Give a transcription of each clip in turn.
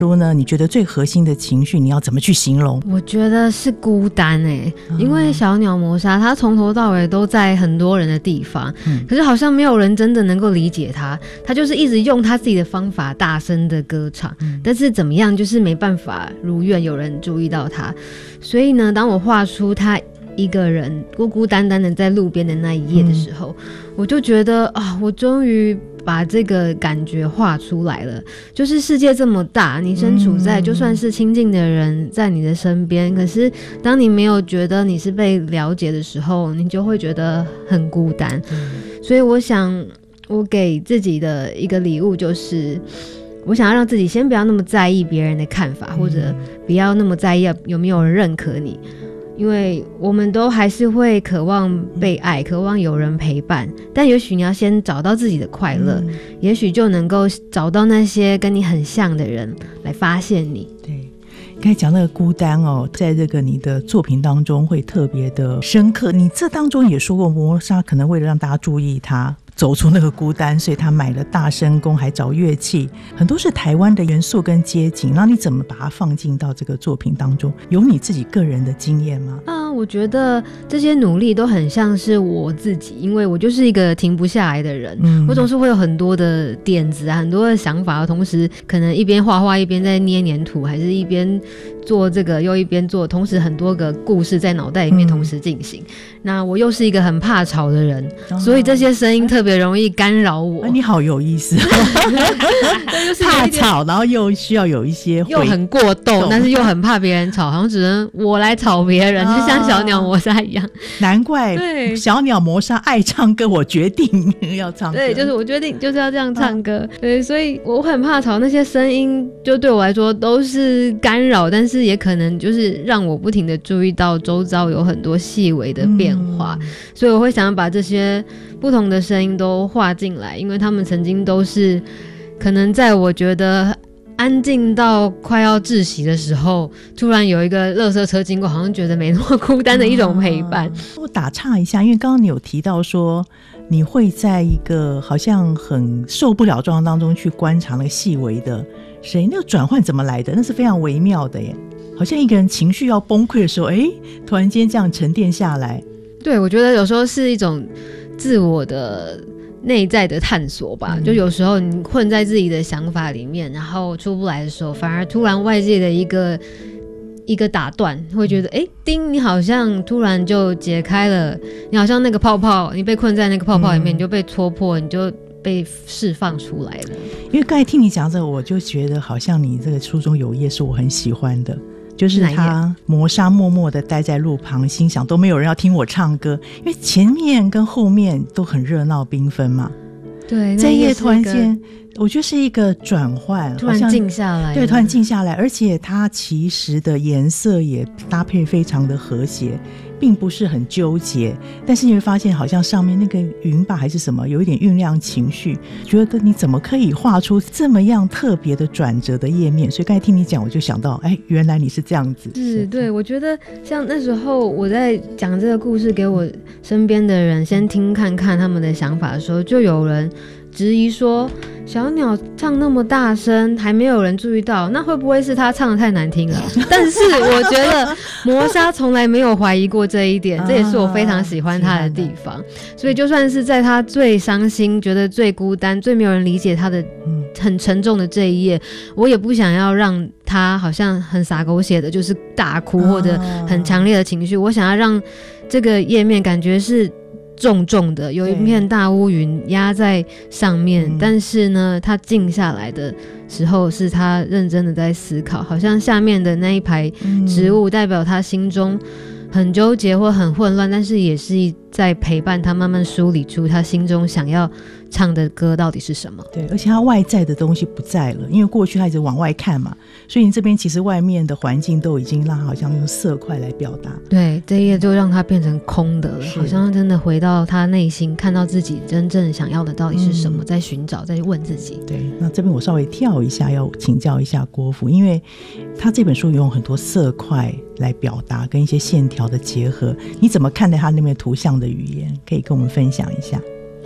书呢，你觉得最核心的情绪你要怎么去形容？ 我觉得是孤单因为小鸟磨砂它从头到尾都在很多人的地方，可是好像没有人真的能够理解它，它就是一直用它自己的方法大声的歌唱，但是怎么样就是没办法如愿有人注意到它。所以呢，当我画出它一个人孤孤单单的在路边的那一页的时候，我就觉得我终于把这个感觉画出来了。就是世界这么大，你身处在就算是亲近的人在你的身边，可是当你没有觉得你是被了解的时候，你就会觉得很孤单。所以我想我给自己的一个礼物就是我想要让自己先不要那么在意别人的看法，或者不要那么在意有没有人认可你，因为我们都还是会渴望被爱，渴望有人陪伴，但也许你要先找到自己的快乐，也许就能够找到那些跟你很像的人来发现你。 对，刚才讲那个孤单在这个你的作品当中会特别的深刻。你这当中也说过，磨砂可能为了让大家注意他走出那个孤单，所以他买了大声公，还找乐器，很多是台湾的元素跟街景。那你怎么把它放进到这个作品当中？有你自己个人的经验吗？ 我觉得这些努力都很像是我自己，因为我就是一个停不下来的人，我总是会有很多的点子很多的想法，同时可能一边画画一边在捏黏土，还是一边做这个又一边做，同时很多个故事在脑袋里面同时进行。那我又是一个很怕吵的人，所以这些声音特别容易干扰我。 你好有意思就是怕吵，然后又需要有一些又很过动，但是又很怕别人吵，好像只能我来吵别人，就像小鸟磨砂一样。 难怪小鸟磨砂爱唱歌，我决定要唱歌。 对，就是我决定就是要这样唱歌。对，所以我很怕吵，那些声音就对我来说都是干扰，但是也可能就是让我不停的注意到周遭有很多细微的变化，所以我会想要把这些不同的声音都画进来，因为他们曾经都是可能在我觉得安静到快要窒息的时候，突然有一个垃圾车经过，好像觉得没那么孤单的一种陪伴。 我打岔一下，因为刚刚你有提到说你会在一个好像很受不了状况当中去观察那个细微的声音，那个转换怎么来的？那是非常微妙的耶，好像一个人情绪要崩溃的时候，突然间这样沉淀下来。 对，我觉得有时候是一种自我的内在的探索吧，就有时候你困在自己的想法里面，然后出不来的时候，反而突然外界的一个打断，会觉得叮，你好像突然就解开了，你好像那个泡泡，你被困在那个泡泡里面，你就被戳破，你就被释放出来了。因为刚才听你讲这个，我就觉得好像你这个书中有一页是我很喜欢的，就是他磨砂默默的待在路旁，心想都没有人要听我唱歌，因为前面跟后面都很热闹缤纷嘛。 对， 这一页突然间我觉得是一个转换， 突然静下来。 对，突然静下来，而且它其实的颜色也搭配非常的和谐，并不是很纠结，但是你会发现好像上面那个云吧还是什么有一点酝酿情绪，觉得你怎么可以画出这么样特别的转折的页面。所以刚才听你讲我就想到原来你是这样子。 是，对，我觉得像那时候我在讲这个故事给我身边的人先听看看他们的想法的时候，就有人质疑说小鸟唱那么大声还没有人注意到，那会不会是他唱得太难听了？但是我觉得磨砂从来没有怀疑过这一点，这也是我非常喜欢他的地方。所以就算是在他最伤心觉得最孤单最没有人理解他的很沉重的这一页，我也不想要让他好像很洒狗血的就是大哭或者很强烈的情绪，我想要让这个页面感觉是重重的，有一片大乌云压在上面，但是呢他静下来的时候是他认真的在思考，好像下面的那一排植物代表他心中很纠结或很混乱，但是也是在陪伴他慢慢梳理出他心中想要唱的歌到底是什么。 对，而且他外在的东西不在了，因为过去他一直往外看嘛，所以你这边其实外面的环境都已经让他好像用色块来表达。 对，这一页就让他变成空的了，好像真的回到他内心，看到自己真正想要的到底是什么，在寻找，在问自己。 对，那这边我稍微跳一下，要请教一下国府，因为他这本书用很多色块来表达跟一些线条的结合，你怎么看待他那边图像的语言？可以跟我们分享一下。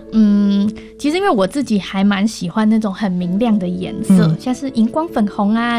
其实因为我自己还蛮喜欢那种很明亮的颜色，像是荧光粉红啊、